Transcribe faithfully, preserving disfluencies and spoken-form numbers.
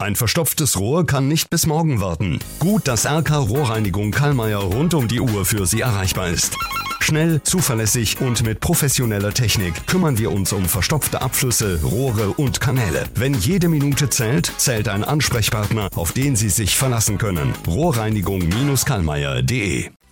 Ein verstopftes Rohr kann nicht bis morgen warten. Gut, dass R K Rohrreinigung Kallmeier rund um die Uhr für Sie erreichbar ist. Schnell, zuverlässig und mit professioneller Technik kümmern wir uns um verstopfte Abflüsse, Rohre und Kanäle. Wenn jede Minute zählt, zählt ein Ansprechpartner, auf den Sie sich verlassen können. Rohrreinigung Kallmeier punkt de